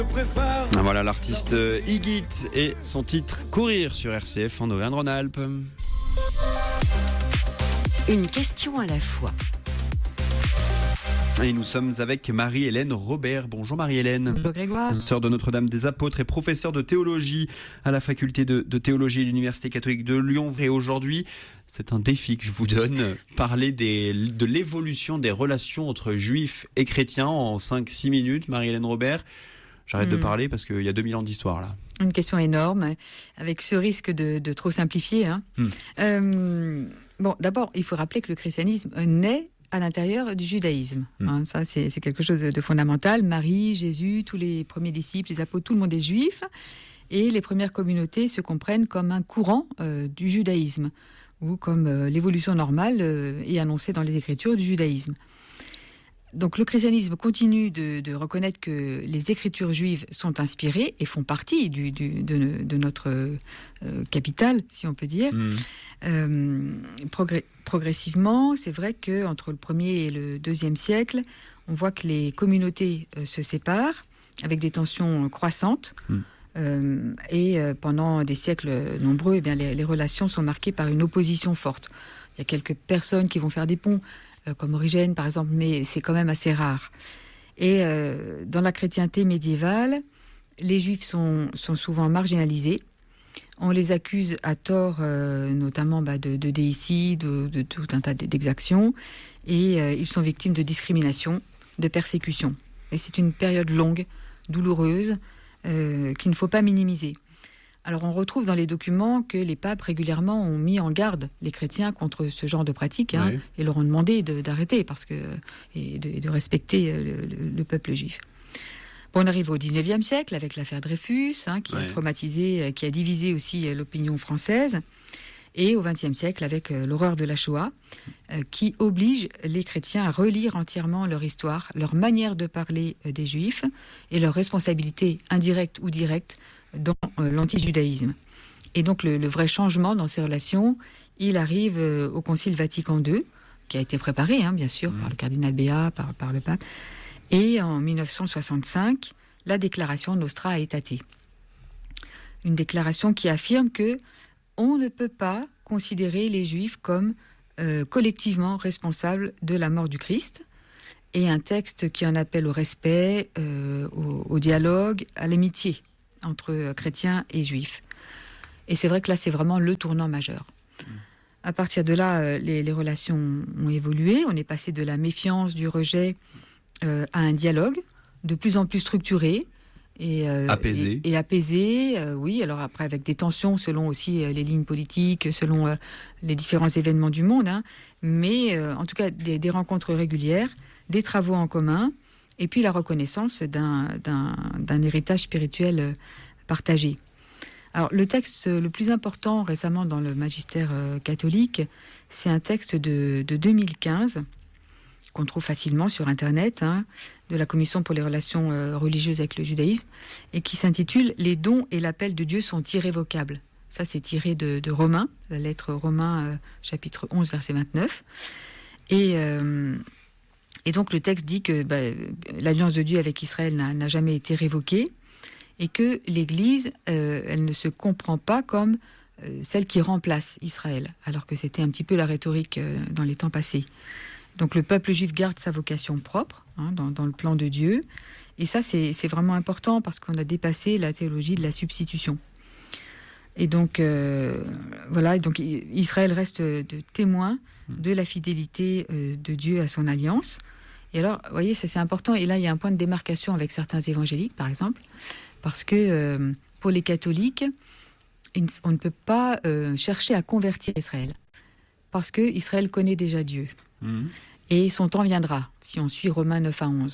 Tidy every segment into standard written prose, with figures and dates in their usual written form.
Voilà l'artiste Igit et son titre Courir sur RCF en Auvergne-Rhône-Alpes. Une question à la fois. Et nous sommes avec Marie-Hélène Robert. Bonjour Marie-Hélène. Bonjour Grégoire. Sœur de Notre-Dame des Apôtres et professeure de théologie à la faculté de théologie de l'Université catholique de Lyon. Et aujourd'hui, c'est un défi que je vous donne. Parler de l'évolution des relations entre juifs et chrétiens en 5-6 minutes. Marie-Hélène Robert, j'arrête de parler parce qu'il y a 2000 ans d'histoire là. Une question énorme, avec ce risque de trop simplifier. Bon, d'abord, il faut rappeler que le christianisme naît à l'intérieur du judaïsme. Ça, c'est quelque chose de fondamental. Marie, Jésus, tous les premiers disciples, les apôtres, tout le monde est juif. Et les premières communautés se comprennent comme un courant du judaïsme, ou comme l'évolution normale est annoncée dans les Écritures du judaïsme. Donc le christianisme continue de reconnaître que les Écritures juives sont inspirées et font partie de notre capital, si on peut dire. Progressivement, c'est vrai qu'entre le 1er et le 2e siècle, on voit que les communautés se séparent avec des tensions croissantes. Et pendant des siècles nombreux, eh bien, les relations sont marquées par une opposition forte. Il y a quelques personnes qui vont faire des ponts, comme Origène par exemple, mais c'est quand même assez rare. Et dans la chrétienté médiévale, les juifs sont souvent marginalisés. On les accuse à tort, notamment de déicide, de tout un tas d'exactions, et ils sont victimes de discrimination, de persécution. Et c'est une période longue, douloureuse, qu'il ne faut pas minimiser. Alors on retrouve dans les documents que les papes régulièrement ont mis en garde les chrétiens contre ce genre de pratiques, et leur ont demandé d'arrêter et de respecter le peuple juif. Bon, on arrive au 19e siècle avec l'affaire Dreyfus, qui a traumatisé, qui a divisé aussi l'opinion française, et au 20e siècle avec l'horreur de la Shoah, qui oblige les chrétiens à relire entièrement leur histoire, leur manière de parler des Juifs et leur responsabilité indirecte ou directe dans l'anti-judaïsme. Et donc le vrai changement dans ces relations, il arrive au Concile Vatican II, qui a été préparé, bien sûr, par le cardinal Béat, par le pape. Et en 1965, la déclaration Nostra Aetate. Une déclaration qui affirme que on ne peut pas considérer les Juifs comme collectivement responsables de la mort du Christ, et un texte qui en appelle au respect, au dialogue, à l'amitié entre chrétiens et juifs. Et c'est vrai que là, c'est vraiment le tournant majeur. À partir de là, les relations ont évolué. On est passé de la méfiance, du rejet, à un dialogue de plus en plus structuré et apaisé. Et apaisé, oui. Alors après, avec des tensions selon aussi les lignes politiques, selon les différents événements du monde. Mais en tout cas, des rencontres régulières, des travaux en commun, et puis la reconnaissance d'un héritage spirituel partagé. Alors, le texte le plus important récemment dans le magistère catholique, c'est un texte de 2015, qu'on trouve facilement sur Internet, de la Commission pour les relations religieuses avec le judaïsme, et qui s'intitule « Les dons et l'appel de Dieu sont irrévocables ». Ça, c'est tiré de Romains, la lettre Romains, chapitre 11, verset 29. Et donc, le texte dit que l'alliance de Dieu avec Israël n'a jamais été révoquée, et que l'Église, elle ne se comprend pas comme celle qui remplace Israël, alors que c'était un petit peu la rhétorique dans les temps passés. Donc le peuple juif garde sa vocation propre dans le plan de Dieu. Et ça, c'est vraiment important parce qu'on a dépassé la théologie de la substitution. Et donc, voilà, donc Israël reste de témoin de la fidélité de Dieu à son alliance. Et alors, vous voyez, ça c'est important. Et là, il y a un point de démarcation avec certains évangéliques, par exemple, parce que pour les catholiques, on ne peut pas chercher à convertir Israël, parce que Israël connaît déjà Dieu. Et son temps viendra, si on suit Romains 9 à 11.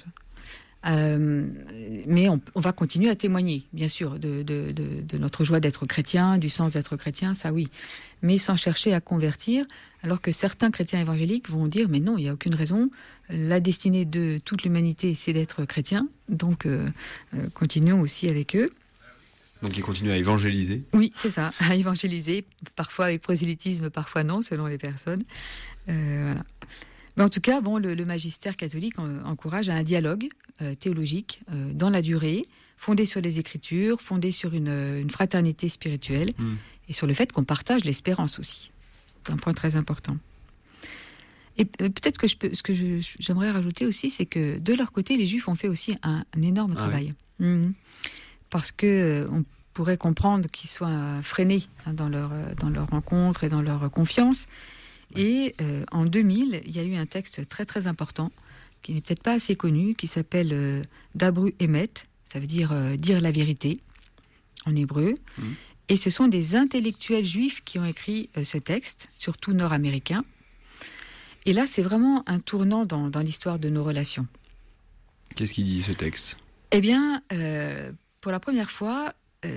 Mais on va continuer à témoigner, bien sûr, de notre joie d'être chrétien, du sens d'être chrétien, ça oui. Mais sans chercher à convertir, alors que certains chrétiens évangéliques vont dire « Mais non, il n'y a aucune raison, la destinée de toute l'humanité, c'est d'être chrétien, donc continuons aussi avec eux. » Donc ils continuent à évangéliser. Oui, c'est ça, à évangéliser, parfois avec prosélytisme, parfois non, selon les personnes. Voilà. Mais en tout cas, le magistère catholique encourage à un dialogue théologique dans la durée fondée sur les Écritures, fondée sur une fraternité spirituelle et sur le fait qu'on partage l'espérance aussi. C'est un point très important. Et peut-être que j'aimerais rajouter aussi, c'est que de leur côté, les Juifs ont fait aussi un énorme travail. Ouais. Parce que on pourrait comprendre qu'ils soient freinés dans leur rencontre et dans leur confiance. Et en 2000, il y a eu un texte très très important, qui n'est peut-être pas assez connu, qui s'appelle Dabru Emet, ça veut dire dire la vérité, en hébreu. Et ce sont des intellectuels juifs qui ont écrit ce texte, surtout nord-américains. Et là, c'est vraiment un tournant dans l'histoire de nos relations. Qu'est-ce qu'il dit, ce texte ? Eh bien, pour la première fois,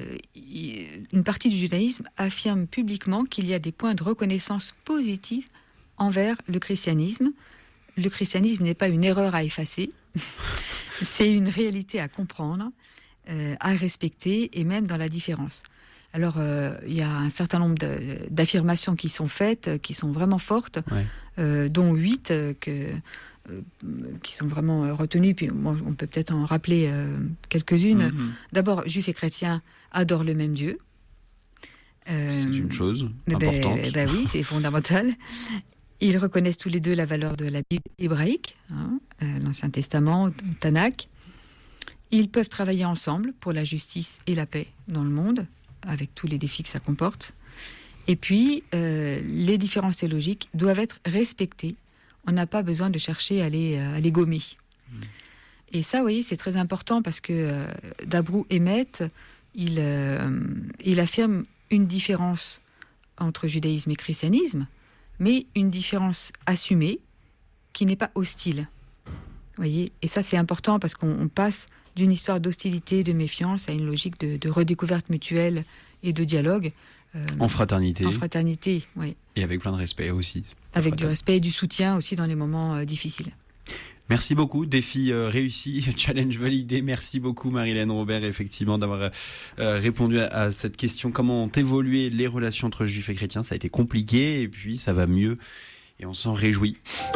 une partie du judaïsme affirme publiquement qu'il y a des points de reconnaissance positifs envers le christianisme. Le christianisme n'est pas une erreur à effacer, c'est une réalité à comprendre, à respecter, et même dans la différence. Alors, il y a un certain nombre d'affirmations qui sont faites, qui sont vraiment fortes, dont 8 qui sont vraiment retenues. Puis on peut peut-être en rappeler quelques-unes. D'abord, juifs et chrétiens adorent le même Dieu. C'est une chose importante. Oui, c'est fondamental. Ils reconnaissent tous les deux la valeur de la Bible hébraïque, l'Ancien Testament, Tanakh. Ils peuvent travailler ensemble pour la justice et la paix dans le monde, avec tous les défis que ça comporte. Et puis, les différences théologiques doivent être respectées. On n'a pas besoin de chercher à les gommer. Et ça, vous voyez, c'est très important parce que Dabru Emet, il affirme une différence entre judaïsme et christianisme, mais une différence assumée qui n'est pas hostile. Vous voyez, et ça, c'est important parce qu'on passe d'une histoire d'hostilité, de méfiance, à une logique de redécouverte mutuelle et de dialogue. En fraternité. En fraternité, oui. Et avec plein de respect aussi. Avec du respect et du soutien aussi dans les moments difficiles. Merci beaucoup, défi réussi, challenge validé. Merci beaucoup Marie-Hélène Robert, effectivement, d'avoir répondu à cette question. Comment ont évolué les relations entre juifs et chrétiens ? Ça a été compliqué et puis ça va mieux et on s'en réjouit.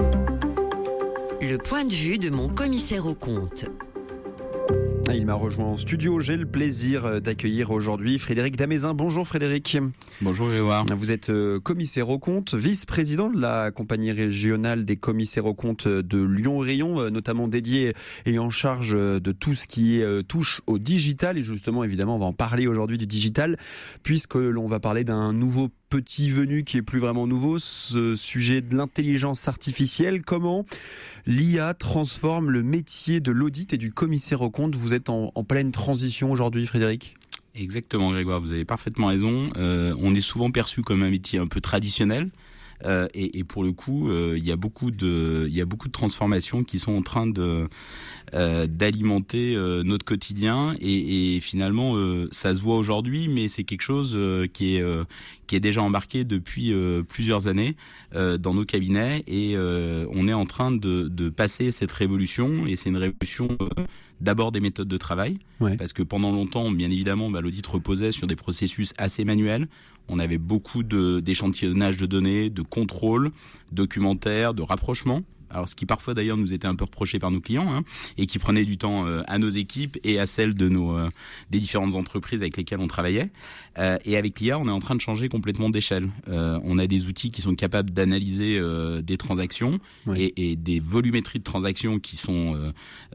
Le point de vue de mon commissaire aux comptes. Il m'a rejoint en studio. J'ai le plaisir d'accueillir aujourd'hui Frédéric Damézin. Bonjour Frédéric. Bonjour Grégoire. Vous êtes commissaire aux comptes, vice-président de la compagnie régionale des commissaires aux comptes de Lyon-Rayon, notamment dédié et en charge de tout ce qui touche au digital. Et justement, évidemment, on va en parler aujourd'hui du digital, puisque l'on va parler d'un nouveau petit venu qui est plus vraiment nouveau, ce sujet de l'intelligence artificielle. Comment l'IA transforme le métier de l'audit et du commissaire aux comptes ? Vous êtes en pleine transition aujourd'hui, Frédéric ? Exactement, Grégoire, vous avez parfaitement raison. On est souvent perçu comme un métier un peu traditionnel. Et pour le coup, il y a beaucoup de transformations qui sont en train d'alimenter notre quotidien et finalement ça se voit aujourd'hui, mais c'est quelque chose qui est déjà embarqué depuis plusieurs années dans nos cabinets et on est en train de passer cette révolution et c'est une révolution d'abord des méthodes de travail, parce que pendant longtemps, bien évidemment, l'audit reposait sur des processus assez manuels. On avait beaucoup d'échantillonnage de données, de contrôle, documentaire, de rapprochement. Alors, ce qui parfois d'ailleurs nous était un peu reproché par nos clients, et qui prenait du temps à nos équipes et à celles de des différentes entreprises avec lesquelles on travaillait. Et avec l'IA, on est en train de changer complètement d'échelle. On a des outils qui sont capables d'analyser des transactions et des volumétries de transactions qui sont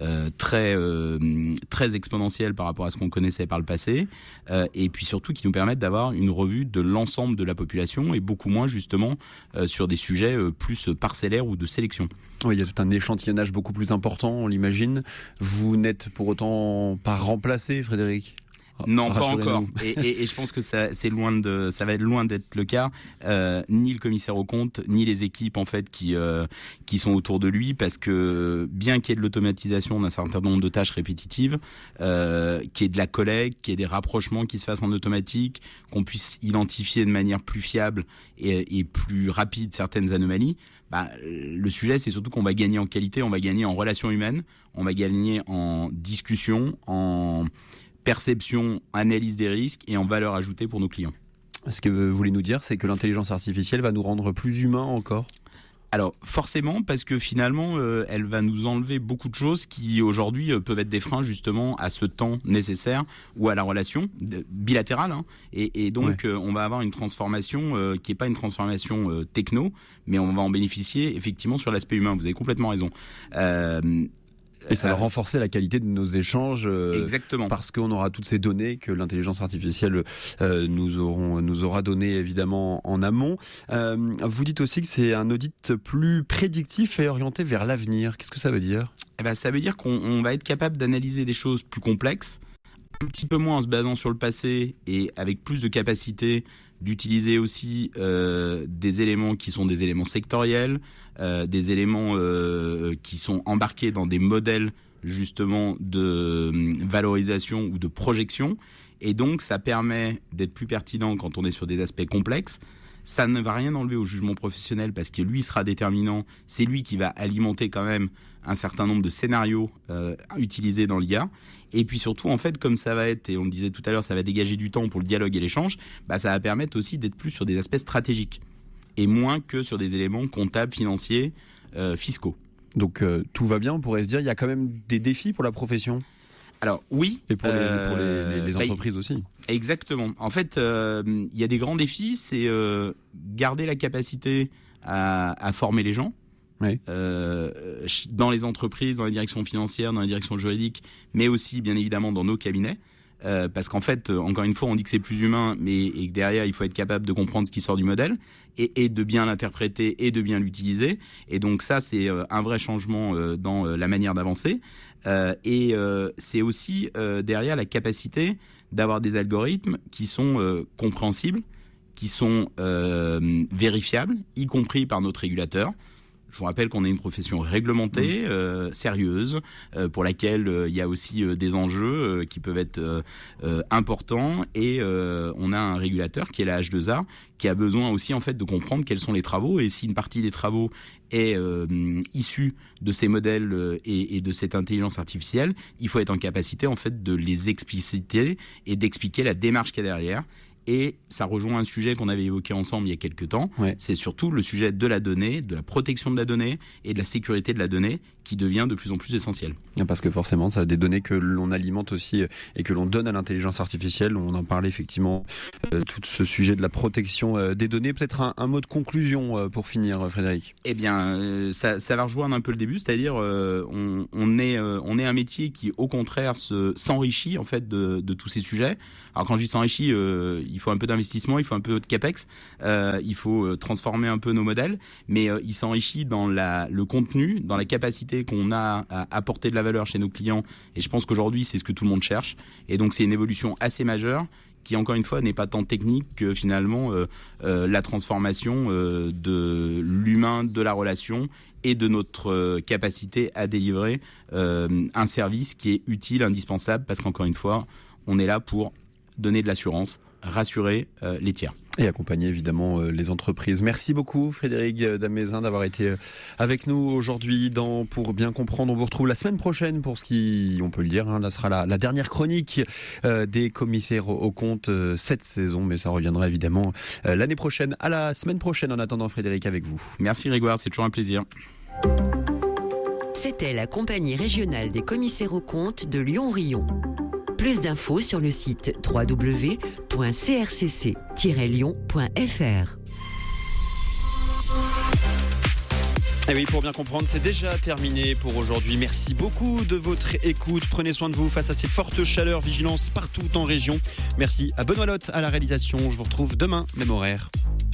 très exponentielles par rapport à ce qu'on connaissait par le passé. Et puis surtout qui nous permettent d'avoir une revue de l'ensemble de la population et beaucoup moins justement sur des sujets plus parcellaires ou de sélection. Oui, il y a tout un échantillonnage beaucoup plus important, on l'imagine. Vous n'êtes pour autant pas remplacé, Frédéric ? Non, pas encore. Et je pense que ça va être loin d'être le cas. Ni le commissaire aux comptes, ni les équipes en fait qui sont autour de lui, parce que bien qu'il y ait de l'automatisation d'un certain nombre de tâches répétitives, qu'il y ait de la collecte, qu'il y ait des rapprochements qui se fassent en automatique, qu'on puisse identifier de manière plus fiable et plus rapide certaines anomalies. Le sujet, c'est surtout qu'on va gagner en qualité, on va gagner en relations humaines, on va gagner en discussion, en perception, analyse des risques et en valeur ajoutée pour nos clients. Ce que vous voulez nous dire, c'est que l'intelligence artificielle va nous rendre plus humains encore ? Alors forcément, parce que finalement, elle va nous enlever beaucoup de choses qui aujourd'hui peuvent être des freins justement à ce temps nécessaire ou à la relation bilatérale. Et donc on va avoir une transformation qui est pas une transformation techno, mais on va en bénéficier effectivement sur l'aspect humain. Vous avez complètement raison. Et ça va renforcer la qualité de nos échanges. Exactement. Parce qu'on aura toutes ces données que l'intelligence artificielle nous aura données évidemment en amont. Vous dites aussi que c'est un audit plus prédictif et orienté vers l'avenir. Qu'est-ce que ça veut dire ? Ça veut dire qu'on va être capable d'analyser des choses plus complexes, un petit peu moins en se basant sur le passé et avec plus de capacité d'utiliser aussi des éléments qui sont des éléments sectoriels, des éléments qui sont embarqués dans des modèles justement de valorisation ou de projection. Et donc ça permet d'être plus pertinent quand on est sur des aspects complexes. Ça ne va rien enlever au jugement professionnel parce que lui sera déterminant. C'est lui qui va alimenter quand même un certain nombre de scénarios utilisés dans l'IA. Et puis surtout, en fait, comme ça va être, et on le disait tout à l'heure, ça va dégager du temps pour le dialogue et l'échange, ça va permettre aussi d'être plus sur des aspects stratégiques et moins que sur des éléments comptables, financiers, fiscaux. Donc tout va bien, on pourrait se dire, il y a quand même des défis pour la profession ? Alors oui. Et pour les entreprises aussi. Exactement. En fait, il y a des grands défis, c'est garder la capacité à former les gens. Oui. Dans les entreprises, dans les directions financières, dans les directions juridiques, mais aussi bien évidemment dans nos cabinets. Parce qu'en fait, encore une fois, on dit que c'est plus humain, et que derrière, il faut être capable de comprendre ce qui sort du modèle et de bien l'interpréter et de bien l'utiliser. Et donc ça, c'est un vrai changement dans la manière d'avancer. Et c'est aussi derrière la capacité d'avoir des algorithmes qui sont compréhensibles, qui sont vérifiables, y compris par notre régulateur. Je vous rappelle qu'on est une profession réglementée, sérieuse, pour laquelle il y a aussi des enjeux qui peuvent être importants. Et on a un régulateur qui est la H2A, qui a besoin aussi en fait de comprendre quels sont les travaux. Et si une partie des travaux est issue de ces modèles et de cette intelligence artificielle, il faut être en capacité en fait de les expliciter et d'expliquer la démarche qu'il y a derrière. Et ça rejoint un sujet qu'on avait évoqué ensemble il y a quelques temps. Ouais. C'est surtout le sujet de la donnée, de la protection de la donnée et de la sécurité de la donnée qui devient de plus en plus essentiel. Parce que forcément, ça a des données que l'on alimente aussi et que l'on donne à l'intelligence artificielle. On en parlait effectivement, tout ce sujet de la protection des données. Peut-être un mot de conclusion pour finir, Frédéric. Eh bien, ça va rejoindre un peu le début, c'est-à-dire on est un métier qui, au contraire, s'enrichit en fait de tous ces sujets. Alors quand je dis s'enrichit, il faut un peu d'investissement, il faut un peu de capex, il faut transformer un peu nos modèles, mais il s'enrichit dans le contenu, dans la capacité qu'on a à apporter de la valeur chez nos clients. Et je pense qu'aujourd'hui, c'est ce que tout le monde cherche. Et donc, c'est une évolution assez majeure qui, encore une fois, n'est pas tant technique que finalement la transformation de l'humain, de la relation et de notre capacité à délivrer un service qui est utile, indispensable, parce qu'encore une fois, on est là pour donner de l'assurance, rassurer les tiers. Et accompagner évidemment les entreprises. Merci beaucoup Frédéric Damézin d'avoir été avec nous aujourd'hui Pour Bien Comprendre. On vous retrouve la semaine prochaine pour ce qui, on peut le dire, là sera la dernière chronique des commissaires aux comptes cette saison, mais ça reviendra évidemment l'année prochaine. À la semaine prochaine en attendant Frédéric avec vous. Merci Grégoire, c'est toujours un plaisir. C'était la compagnie régionale des commissaires aux comptes de Lyon-Rion. Plus d'infos sur le site www.crcc-lyon.fr. Et oui, pour bien comprendre, c'est déjà terminé pour aujourd'hui. Merci beaucoup de votre écoute. Prenez soin de vous face à ces fortes chaleurs, vigilance partout en région. Merci à Benoît Lotte à la réalisation. Je vous retrouve demain, même horaire.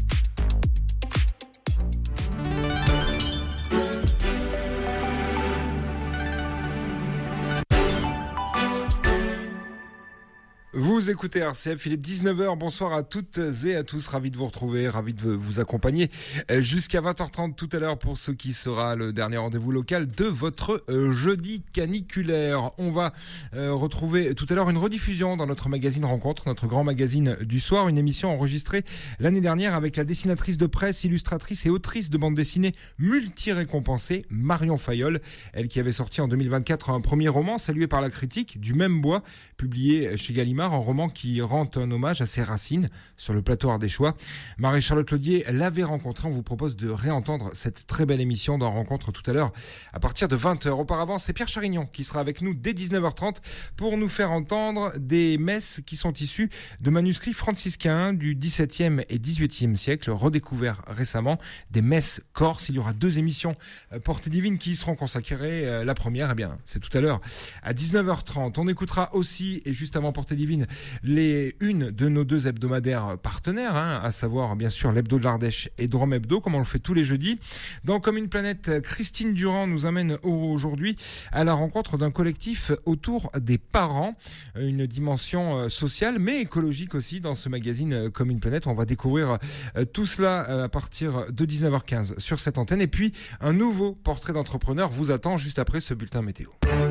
Vous écoutez RCF, il est 19h, bonsoir à toutes et à tous, ravi de vous retrouver, ravi de vous accompagner jusqu'à 20h30 tout à l'heure pour ce qui sera le dernier rendez-vous local de votre jeudi caniculaire. On va retrouver tout à l'heure une rediffusion dans notre magazine Rencontre, notre grand magazine du soir, une émission enregistrée l'année dernière avec la dessinatrice de presse, illustratrice et autrice de bande dessinée multi-récompensée, Marion Fayolle, elle qui avait sorti en 2024 un premier roman salué par la critique, Du même bois, publié chez Gallimard, Cauchemar, un roman qui rend un hommage à ses racines sur le plateau ardéchois. Marie-Charlotte Laudier l'avait rencontré. On vous propose de réentendre cette très belle émission dans Rencontre tout à l'heure à partir de 20h. Auparavant, c'est Pierre Charignon qui sera avec nous dès 19h30 pour nous faire entendre des messes qui sont issues de manuscrits franciscains du XVIIe et XVIIIe siècle, redécouverts récemment, des messes corses. Il y aura 2 émissions Portée divine qui y seront consacrées. La première, eh bien, c'est tout à l'heure à 19h30. On écoutera aussi, et juste avant Portée divine, une de nos 2 hebdomadaires partenaires, à savoir bien sûr l'Hebdo de l'Ardèche et Drôme Hebdo, comme on le fait tous les jeudis. Dans Comme une planète, Christine Durand nous amène aujourd'hui à la rencontre d'un collectif autour des parents, une dimension sociale mais écologique aussi dans ce magazine Comme une planète. On va découvrir tout cela à partir de 19h15 sur cette antenne. Et puis un nouveau portrait d'entrepreneur vous attend juste après ce bulletin météo.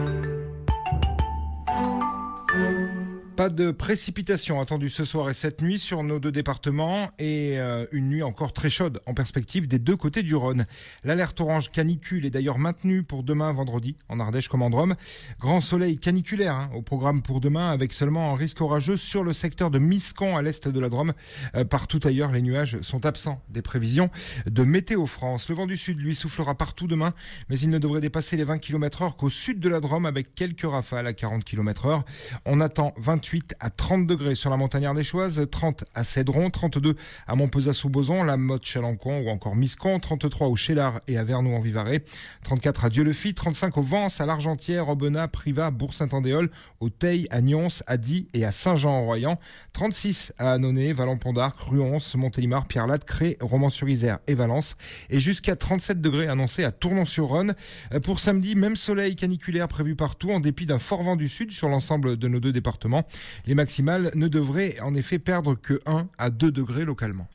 Pas de précipitations attendues ce soir et cette nuit sur nos 2 départements et une nuit encore très chaude en perspective des 2 côtés du Rhône. L'alerte orange canicule est d'ailleurs maintenue pour demain vendredi en Ardèche comme en Drôme. Grand soleil caniculaire au programme pour demain avec seulement un risque orageux sur le secteur de Miscon à l'est de la Drôme. Partout ailleurs, les nuages sont absents des prévisions de Météo France. Le vent du sud lui soufflera partout demain, mais il ne devrait dépasser les 20 km/h qu'au sud de la Drôme avec quelques rafales à 40 km/h. On attend 28 à 30 degrés sur la montagne ardéchoise, 30 à Cédron, 32 à Montpezat-sous-Bozon, la Motte-Chalancon ou encore Miscon, 33 au Chélard et à Vernou en Vivarais, 34 à Dieu-le-Fit, 35 au Vence, à l'Argentière, Aubenas, Privas, Bourg-Saint-Andéol, au Teil, à Nyons, à Die et à Saint-Jean-en-Royan, 36 à Annonay, Vallon-Pont-d'Arc, Ruons, Montélimar, Pierre-Latte, Cré, Romans-sur-Isère et Valence, et jusqu'à 37 degrés annoncés à Tournon-sur-Rhône. Pour samedi, même soleil caniculaire prévu partout en dépit d'un fort vent du sud sur l'ensemble de nos 2 départements. Les maximales ne devraient en effet perdre que 1 à 2 degrés localement.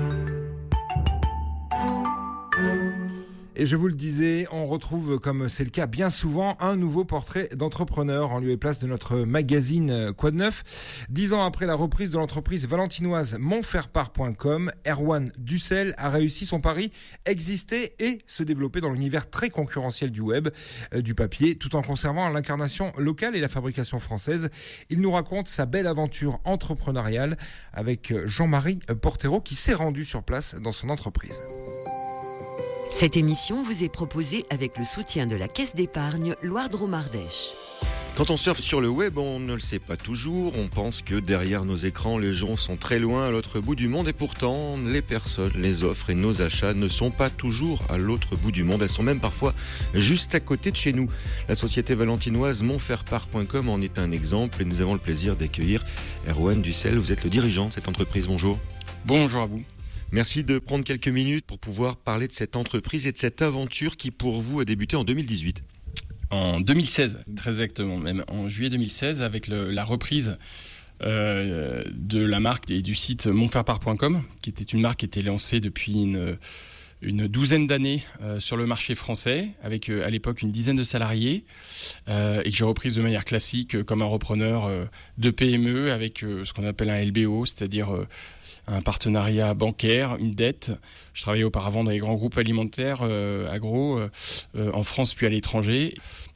Et je vous le disais, on retrouve, comme c'est le cas bien souvent, un nouveau portrait d'entrepreneur en lieu et place de notre magazine Quoi de neuf. 10 ans après la reprise de l'entreprise valentinoise montfairepart.com, Erwan Dussel a réussi son pari, exister et se développer dans l'univers très concurrentiel du web, du papier, tout en conservant l'incarnation locale et la fabrication française. Il nous raconte sa belle aventure entrepreneuriale avec Jean-Marie Portero qui s'est rendu sur place dans son entreprise. Cette émission vous est proposée avec le soutien de la Caisse d'épargne Loire-Drôme-Ardèche. Quand on surfe sur le web, on ne le sait pas toujours. On pense que derrière nos écrans, les gens sont très loin à l'autre bout du monde. Et pourtant, les personnes, les offres et nos achats ne sont pas toujours à l'autre bout du monde. Elles sont même parfois juste à côté de chez nous. La société valentinoise montfairepart.com en est un exemple. Et nous avons le plaisir d'accueillir Erwan Dussel. Vous êtes le dirigeant de cette entreprise. Bonjour. Bonjour à vous. Merci de prendre quelques minutes pour pouvoir parler de cette entreprise et de cette aventure qui, pour vous, a débuté en 2018. En 2016, très exactement, même en juillet 2016, avec la reprise de la marque et du site montfairepart.com, qui était une marque qui était lancée depuis une douzaine d'années sur le marché français, avec à l'époque une dizaine de salariés, et que j'ai reprise de manière classique comme un repreneur de PME avec ce qu'on appelle un LBO, c'est-à-dire un partenariat bancaire, une dette. Je travaillais auparavant dans les grands groupes alimentaires, agro, en France puis à l'étranger.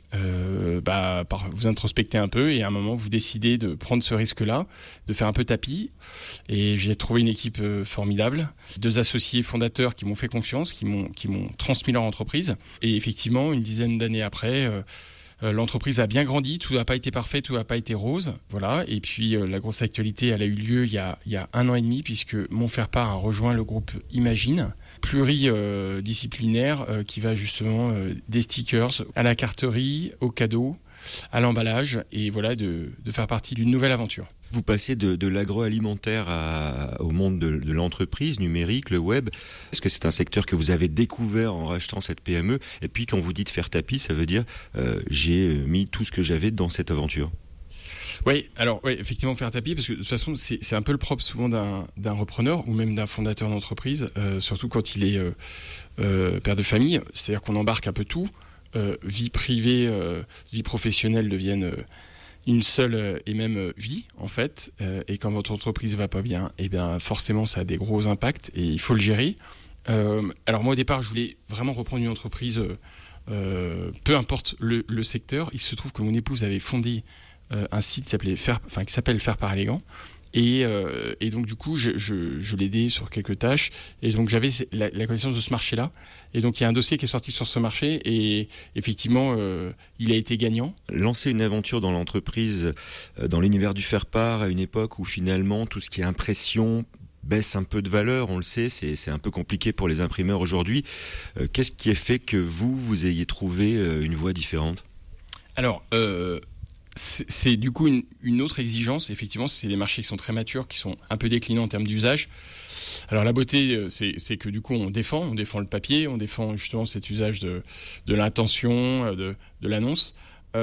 Vous introspectez un peu et à un moment vous décidez de prendre ce risque-là, de faire un peu tapis. Et j'ai trouvé une équipe formidable, 2 associés fondateurs qui m'ont fait confiance, qui m'ont transmis leur entreprise. Et effectivement, une dizaine d'années après, l'entreprise a bien grandi, tout n'a pas été parfait, tout n'a pas été rose, voilà. Et puis la grosse actualité, elle a eu lieu il y a 1 an et demi, puisque Montfairepart a rejoint le groupe Imagine, pluridisciplinaire, qui va justement des stickers à la carterie, aux cadeaux, à l'emballage, et voilà, de faire partie d'une nouvelle aventure. Vous passez de l'agroalimentaire au monde de l'entreprise numérique, le web. Est-ce que c'est un secteur que vous avez découvert en rachetant cette PME ? Et puis quand vous dites faire tapis, ça veut dire j'ai mis tout ce que j'avais dans cette aventure. Oui, effectivement faire tapis, parce que de toute façon c'est un peu le propre souvent d'un repreneur ou même d'un fondateur d'entreprise, surtout quand il est père de famille, c'est-à-dire qu'on embarque un peu tout, vie privée, vie professionnelle deviennent une seule et même vie en fait, et quand votre entreprise va pas bien, et bien forcément ça a des gros impacts et il faut le gérer. Alors moi au départ je voulais vraiment reprendre une entreprise, peu importe le secteur. Il se trouve que mon épouse avait fondé un site qui s'appelle Faire Part Élégant. Et donc du coup, je l'aidais sur quelques tâches. Et donc j'avais la connaissance de ce marché-là. Et donc il y a un dossier qui est sorti sur ce marché. Et effectivement, il a été gagnant. Lancer une aventure dans l'entreprise, dans l'univers du faire-part, à une époque où finalement tout ce qui est impression baisse un peu de valeur, on le sait, c'est un peu compliqué pour les imprimeurs aujourd'hui. Qu'est-ce qui a fait que vous ayez trouvé une voie différente ? Alors, c'est du coup une autre exigence. Effectivement, c'est des marchés qui sont très matures, qui sont un peu déclinants en termes d'usage. Alors la beauté, c'est que du coup on défend le papier, on défend justement cet usage de l'intention, de l'annonce.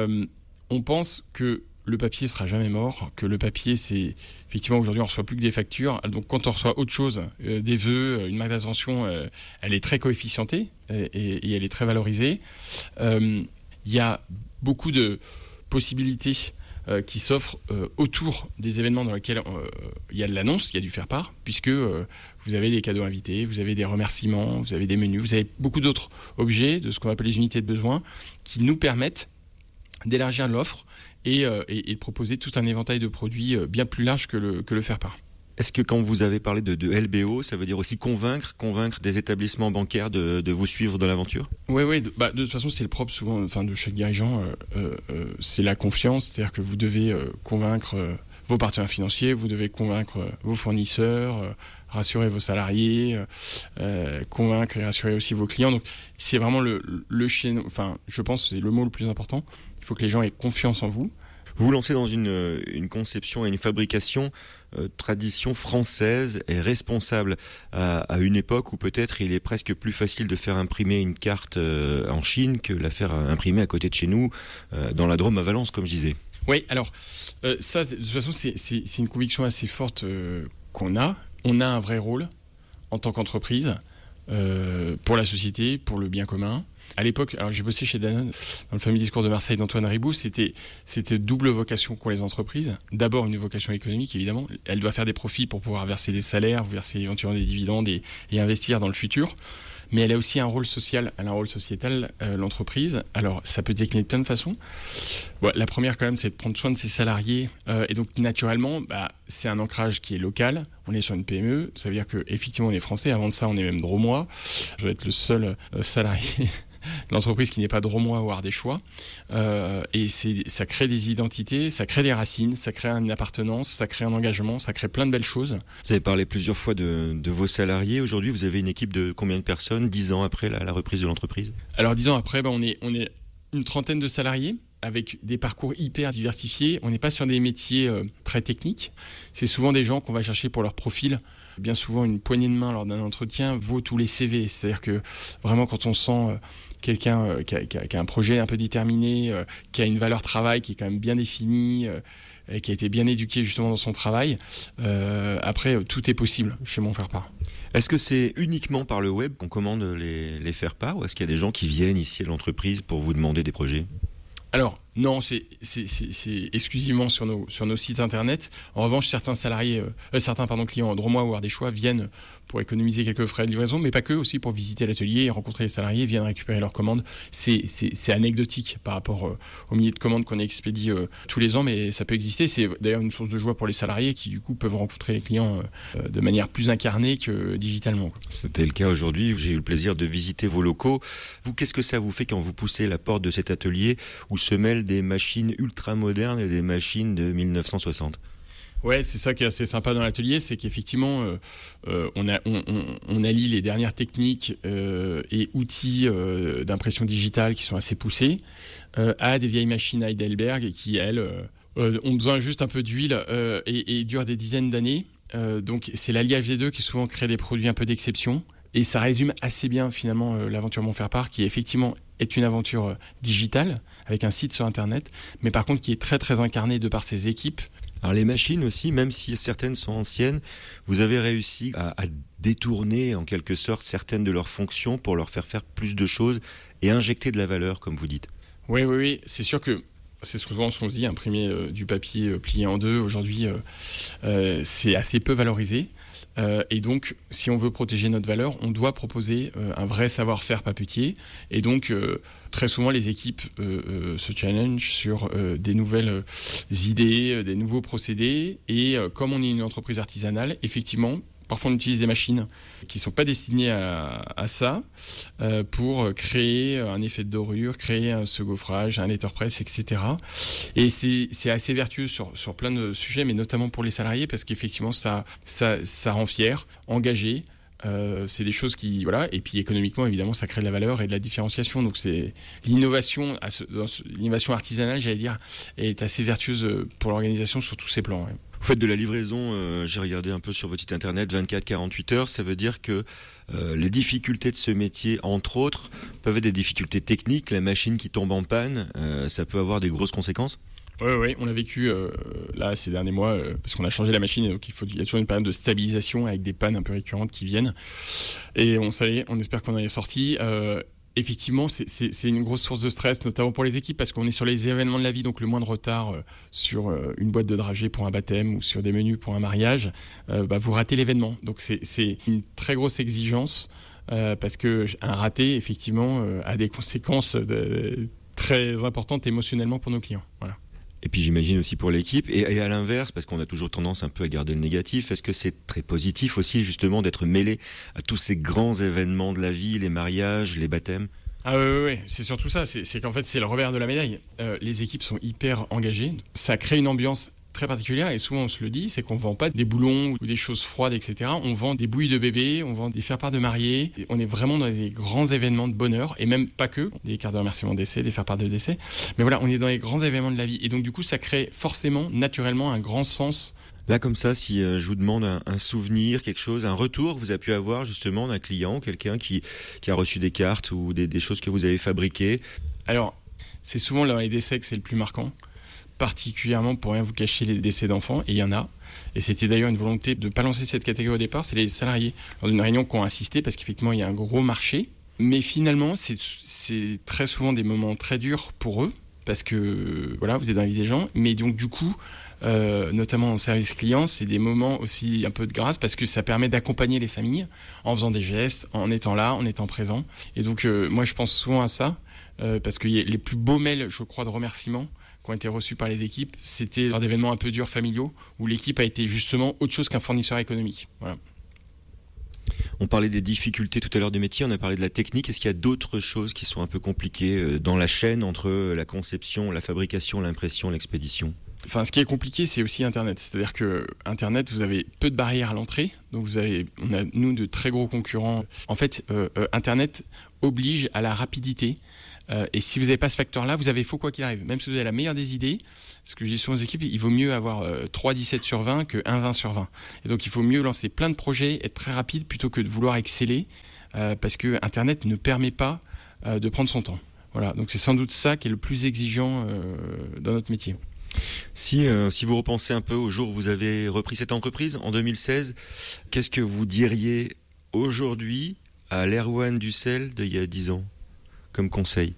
On pense que le papier sera jamais mort, que le papier, c'est effectivement aujourd'hui on reçoit plus que des factures. Donc quand on reçoit autre chose, des vœux, une marque d'attention, elle est très coefficientée et elle est très valorisée. Il y a beaucoup de possibilités qui s'offrent autour des événements dans lesquels il y a de l'annonce, il y a du faire-part, puisque vous avez des cadeaux invités, vous avez des remerciements, vous avez des menus, vous avez beaucoup d'autres objets de ce qu'on appelle les unités de besoin qui nous permettent d'élargir l'offre et de proposer tout un éventail de produits bien plus large que le faire-part. Est-ce que quand vous avez parlé de LBO, ça veut dire aussi convaincre des établissements bancaires de vous suivre dans l'aventure ? Oui. De toute façon, c'est le propre souvent, de chaque dirigeant. C'est la confiance, c'est-à-dire que vous devez convaincre vos partenaires financiers, vous devez convaincre vos fournisseurs, rassurer vos salariés, convaincre et rassurer aussi vos clients. Donc, c'est vraiment le chaînon. Enfin, je pense que c'est le mot le plus important. Il faut que les gens aient confiance en vous. Vous vous lancez dans une conception et une fabrication tradition française et responsable à une époque où peut-être il est presque plus facile de faire imprimer une carte en Chine que la faire imprimer à côté de chez nous, dans la Drôme à Valence, comme je disais. Oui, alors ça, de toute façon, c'est une conviction assez forte qu'on a. On a un vrai rôle en tant qu'entreprise pour la société, pour le bien commun. À l'époque, alors j'ai bossé chez Danone, dans le fameux discours de Marseille d'Antoine Riboud, c'était double vocation qu'ont les entreprises. D'abord une vocation économique, évidemment. Elle doit faire des profits pour pouvoir verser des salaires, verser éventuellement des dividendes et investir dans le futur. Mais elle a aussi un rôle social, elle a un rôle sociétal, l'entreprise. Alors, ça peut décliner de plein de façons. Bon, la première, quand même, c'est de prendre soin de ses salariés. Et donc, naturellement, c'est un ancrage qui est local. On est sur une PME. Ça veut dire qu'effectivement, on est français. Avant de ça, on est même drômois. Je dois être le seul salarié de l'entreprise qui n'est pas drômois ou ardéchois. Et ça crée des identités, ça crée des racines, ça crée une appartenance, ça crée un engagement, ça crée plein de belles choses. Vous avez parlé plusieurs fois de vos salariés. Aujourd'hui, vous avez une équipe de combien de personnes, 10 ans après la reprise de l'entreprise ? Alors 10 ans après, on est une trentaine de salariés avec des parcours hyper diversifiés. On n'est pas sur des métiers très techniques. C'est souvent des gens qu'on va chercher pour leur profil. Bien souvent, une poignée de main lors d'un entretien vaut tous les CV. C'est-à-dire que vraiment, quand on sent quelqu'un qui a un projet un peu déterminé, qui a une valeur travail qui est quand même bien définie, et qui a été bien éduqué justement dans son travail, après, tout est possible chez Mon Faire-Part. Est-ce que c'est uniquement par le web qu'on commande les faire-part, ou est-ce qu'il y a des gens qui viennent ici à l'entreprise pour vous demander des projets ? Alors, non, c'est exclusivement sur nos sites internet. En revanche, certains clients drômois ou ardéchois viennent pour économiser quelques frais de livraison, mais pas que, aussi pour visiter l'atelier et rencontrer les salariés, viennent récupérer leurs commandes. C'est anecdotique par rapport aux milliers de commandes qu'on expédie tous les ans, mais ça peut exister. C'est d'ailleurs une source de joie pour les salariés qui, du coup, peuvent rencontrer les clients de manière plus incarnée que digitalement. C'était le cas aujourd'hui. J'ai eu le plaisir de visiter vos locaux. Vous, qu'est-ce que ça vous fait quand vous poussez la porte de cet atelier où se mêlent des machines ultra modernes et des machines de 1960 ? Ouais, c'est ça qui est assez sympa dans l'atelier, c'est qu'effectivement, on allie les dernières techniques et outils d'impression digitale qui sont assez poussés à des vieilles machines Heidelberg qui, elles, ont besoin juste un peu d'huile et durent des dizaines d'années. Donc, c'est l'alliage des deux qui souvent crée des produits un peu d'exception. Et ça résume assez bien, finalement, l'aventure Mon Faire-Part, qui effectivement est une aventure digitale, avec un site sur Internet, mais par contre qui est très, très incarnée de par ses équipes. Alors les machines aussi, même si certaines sont anciennes, vous avez réussi à détourner en quelque sorte certaines de leurs fonctions pour leur faire plus de choses et injecter de la valeur, comme vous dites. Oui, c'est sûr que c'est souvent ce qu'on se dit, imprimer du papier plié en deux. Aujourd'hui, c'est assez peu valorisé. Et donc, si on veut protéger notre valeur, on doit proposer un vrai savoir-faire papetier. Et donc, très souvent, les équipes se challengent sur des nouvelles idées, des nouveaux procédés. Et comme on est une entreprise artisanale, effectivement, parfois on utilise des machines qui ne sont pas destinées à ça pour créer un effet de dorure, créer un gaufrage, un letterpress, etc. Et c'est assez vertueux sur plein de sujets, mais notamment pour les salariés, parce qu'effectivement ça rend fier, engagé. C'est des choses qui, voilà, et puis économiquement évidemment ça crée de la valeur et de la différenciation, donc c'est l'innovation artisanale, j'allais dire, est assez vertueuse pour l'organisation sur tous ces plans. Ouais. Vous faites de la livraison, j'ai regardé un peu sur votre site internet, 24-48 heures, ça veut dire que les difficultés de ce métier, entre autres, peuvent être des difficultés techniques, la machine qui tombe en panne, ça peut avoir des grosses conséquences. Oui, on l'a vécu là ces derniers mois parce qu'on a changé la machine, donc il y a toujours une période de stabilisation avec des pannes un peu récurrentes qui viennent. Et on espère qu'on en est sorti. Effectivement, c'est une grosse source de stress, notamment pour les équipes, parce qu'on est sur les événements de la vie, donc le moindre retard sur une boîte de dragées pour un baptême ou sur des menus pour un mariage, vous ratez l'événement. Donc c'est une très grosse exigence parce qu'un raté, effectivement, a des conséquences très importantes émotionnellement pour nos clients. Voilà. Et puis j'imagine aussi pour l'équipe, et à l'inverse, parce qu'on a toujours tendance un peu à garder le négatif, est-ce que c'est très positif aussi justement d'être mêlé à tous ces grands événements de la vie, les mariages, les baptêmes ? Ah oui, c'est surtout ça, c'est qu'en fait c'est le revers de la médaille. Les équipes sont hyper engagées, ça crée une ambiance très particulière, et souvent on se le dit, c'est qu'on ne vend pas des boulons ou des choses froides, etc. On vend des bouilles de bébé, on vend des faire-part de mariés, on est vraiment dans des grands événements de bonheur, et même pas que, des cartes de remerciement d'essai, des faire-part de décès, mais voilà, on est dans les grands événements de la vie, et donc du coup ça crée forcément, naturellement, un grand sens. Là, comme ça, si je vous demande un souvenir, quelque chose, un retour que vous avez pu avoir justement d'un client, quelqu'un qui a reçu des cartes ou des choses que vous avez fabriquées. Alors, c'est souvent dans les décès que c'est le plus marquant, particulièrement pour rien vous cacher les décès d'enfants, et il y en a. Et c'était d'ailleurs une volonté de ne pas lancer cette catégorie au départ, c'est les salariés. Lors d'une réunion qui ont insisté, parce qu'effectivement il y a un gros marché, mais finalement c'est très souvent des moments très durs pour eux, parce que voilà, vous êtes dans la vie des gens, mais donc du coup, notamment en service client, c'est des moments aussi un peu de grâce, parce que ça permet d'accompagner les familles en faisant des gestes, en étant là, en étant présent. Et donc moi je pense souvent à ça, parce que les plus beaux mails, je crois, de remerciements qui ont été reçus par les équipes, c'était lors d'événements un peu durs familiaux, où l'équipe a été justement autre chose qu'un fournisseur économique. Voilà. On parlait des difficultés tout à l'heure des métiers, on a parlé de la technique. Est-ce qu'il y a d'autres choses qui sont un peu compliquées dans la chaîne entre la conception, la fabrication, l'impression, l'expédition ? Enfin, ce qui est compliqué, c'est aussi Internet. C'est-à-dire que Internet, vous avez peu de barrières à l'entrée. Donc on a nous de très gros concurrents. En fait, Internet oblige à la rapidité. Et si vous n'avez pas ce facteur-là, vous avez faux quoi qu'il arrive. Même si vous avez la meilleure des idées, ce que je dis souvent aux équipes, il vaut mieux avoir 3 17 sur 20 que 1 20 sur 20. Et donc il faut mieux lancer plein de projets, être très rapide plutôt que de vouloir exceller, parce que Internet ne permet pas de prendre son temps. Voilà, donc c'est sans doute ça qui est le plus exigeant dans notre métier. Si vous repensez un peu au jour où vous avez repris cette entreprise, en 2016, qu'est-ce que vous diriez aujourd'hui à l'Erwan Dussel d'il y a 10 ans comme conseil?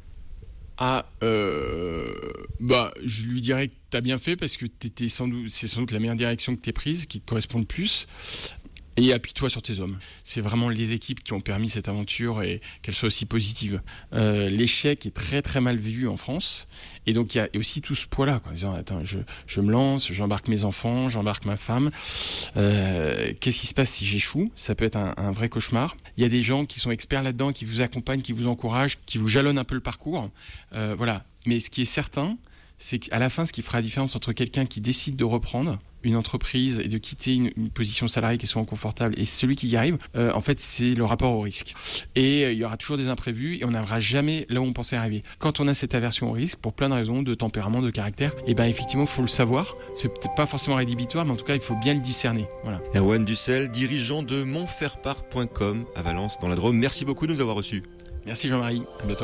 Je lui dirais que t'as bien fait, parce que c'est sans doute la meilleure direction que t'aies prise, qui te correspond le plus. Et appuie-toi sur tes hommes. C'est vraiment les équipes qui ont permis cette aventure et qu'elle soit aussi positive. L'échec est très très mal vu en France. Et donc il y a aussi tout ce poids-là, quoi, en disant, attends, je me lance, j'embarque mes enfants, j'embarque ma femme. Qu'est-ce qui se passe si j'échoue? Ça peut être un vrai cauchemar. Il y a des gens qui sont experts là-dedans, qui vous accompagnent, qui vous encouragent, qui vous jalonnent un peu le parcours. Voilà. Mais ce qui est certain, c'est qu'à la fin, ce qui fera la différence entre quelqu'un qui décide de reprendre une entreprise et de quitter une position salariée qui soit confortable et celui qui y arrive, en fait, c'est le rapport au risque. Et il y aura toujours des imprévus et on n'arrivera jamais là où on pensait arriver. Quand on a cette aversion au risque, pour plein de raisons, de tempérament, de caractère, et ben effectivement, il faut le savoir. C'est peut-être pas forcément rédhibitoire, mais en tout cas, il faut bien le discerner. Voilà. Erwan Dussel, dirigeant de monfairepart.com à Valence, dans la Drôme. Merci beaucoup de nous avoir reçus. Merci Jean-Marie, à bientôt.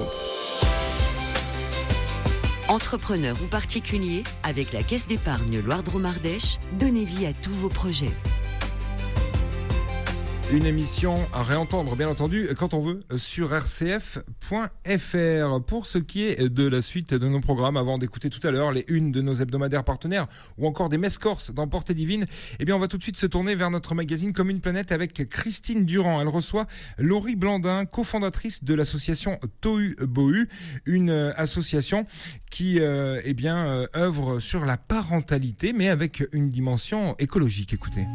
Entrepreneur ou particulier, avec la Caisse d'épargne Loire-Drôme-Ardèche, donnez vie à tous vos projets. Une émission à réentendre, bien entendu, quand on veut, sur rcf.fr. Pour ce qui est de la suite de nos programmes, avant d'écouter tout à l'heure les unes de nos hebdomadaires partenaires ou encore des messes corses dans Portée Divine, eh bien, on va tout de suite se tourner vers notre magazine Comme une planète avec Christine Durand. Elle reçoit Laurie Blandin, cofondatrice de l'association Tohu Bohu, une association qui œuvre sur la parentalité, mais avec une dimension écologique. Écoutez.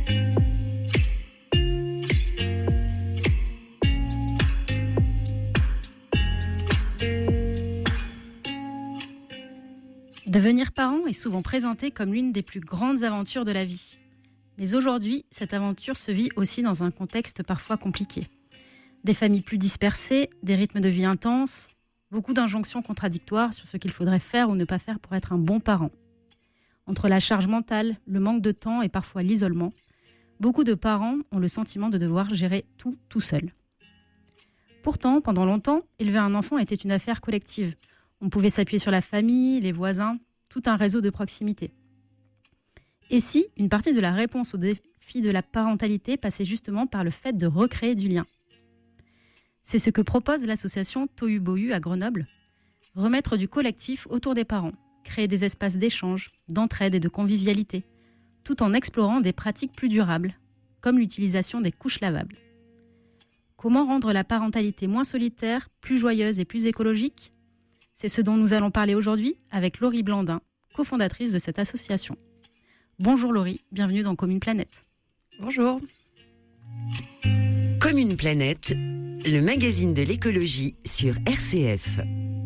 Devenir parent est souvent présenté comme l'une des plus grandes aventures de la vie. Mais aujourd'hui, cette aventure se vit aussi dans un contexte parfois compliqué. Des familles plus dispersées, des rythmes de vie intenses, beaucoup d'injonctions contradictoires sur ce qu'il faudrait faire ou ne pas faire pour être un bon parent. Entre la charge mentale, le manque de temps et parfois l'isolement, beaucoup de parents ont le sentiment de devoir gérer tout seul. Pourtant, pendant longtemps, élever un enfant était une affaire collective. On pouvait s'appuyer sur la famille, les voisins, tout un réseau de proximité. Et si une partie de la réponse au défi de la parentalité passait justement par le fait de recréer du lien ? C'est ce que propose l'association Tohu Bohu à Grenoble. Remettre du collectif autour des parents, créer des espaces d'échange, d'entraide et de convivialité, tout en explorant des pratiques plus durables, comme l'utilisation des couches lavables. Comment rendre la parentalité moins solitaire, plus joyeuse et plus écologique ? C'est ce dont nous allons parler aujourd'hui avec Laurie Blandin, cofondatrice de cette association. Bonjour Laurie, bienvenue dans Comme une planète. Bonjour. Comme une planète, le magazine de l'écologie sur RCF.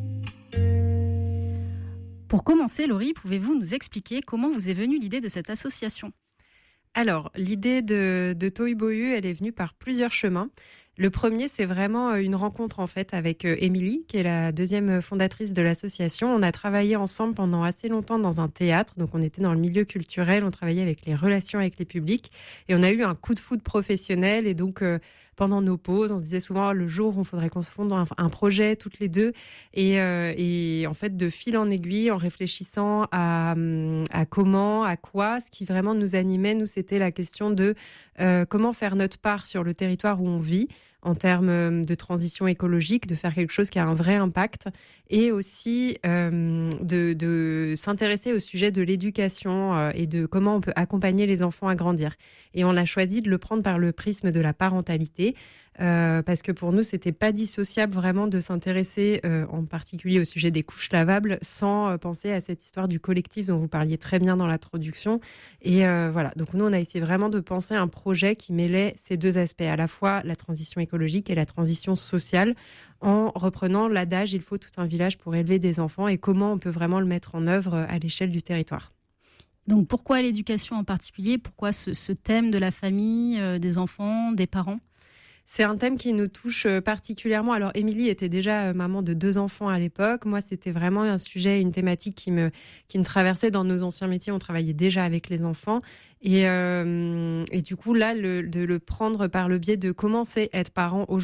Pour commencer, Laurie, pouvez-vous nous expliquer comment vous est venue l'idée de cette association ? Alors, l'idée de Tohu Bohu, elle est venue par plusieurs chemins. Le premier, c'est vraiment une rencontre en fait avec Émilie, qui est la deuxième fondatrice de l'association. On a travaillé ensemble pendant assez longtemps dans un théâtre, donc on était dans le milieu culturel, on travaillait avec les relations avec les publics et on a eu un coup de foudre professionnel et donc pendant nos pauses, on se disait souvent le jour où il faudrait qu'on se fonde dans un projet toutes les deux et en fait de fil en aiguille, en réfléchissant à comment, à quoi, ce qui vraiment nous animait, nous c'était la question de comment faire notre part sur le territoire où on vit en termes de transition écologique, de faire quelque chose qui a un vrai impact et aussi de s'intéresser au sujet de l'éducation et de comment on peut accompagner les enfants à grandir. Et on a choisi de le prendre par le prisme de la parentalité parce que pour nous, c'était pas dissociable vraiment de s'intéresser en particulier au sujet des couches lavables sans penser à cette histoire du collectif dont vous parliez très bien dans l'introduction. Et voilà, donc nous, on a essayé vraiment de penser à un projet qui mêlait ces deux aspects, à la fois la transition écologique et la transition sociale, en reprenant l'adage « il faut tout un village pour élever des enfants » et comment on peut vraiment le mettre en œuvre à l'échelle du territoire. Donc pourquoi l'éducation en particulier ? Pourquoi ce thème de la famille, des enfants, des parents ? C'est un thème qui nous touche particulièrement. Alors, Émilie était déjà maman de 2 enfants à l'époque. Moi, c'était vraiment un sujet, une thématique qui me traversait dans nos anciens métiers. On travaillait déjà avec les enfants. Et du coup, là, de le prendre par le biais de comment c'est être parent aujourd'hui.